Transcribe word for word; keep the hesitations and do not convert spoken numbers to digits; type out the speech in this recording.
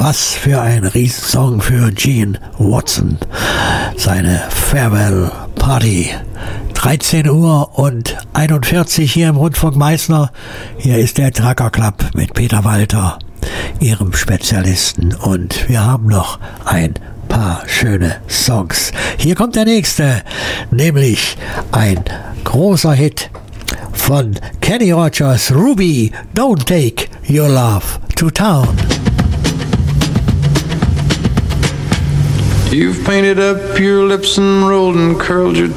Was für ein Riesensong für Gene Watson. Seine Farewell Party. dreizehn Uhr und einundvierzig hier im Rundfunk Meißner. Hier ist der Trucker Club mit Peter Walter, Ihrem Spezialisten. Und wir haben noch ein paar schöne Songs. Hier kommt der nächste, nämlich ein großer Hit von Kenny Rogers, Ruby, Don't Take Your Love to Town. You've painted up your lips and rolled and curled your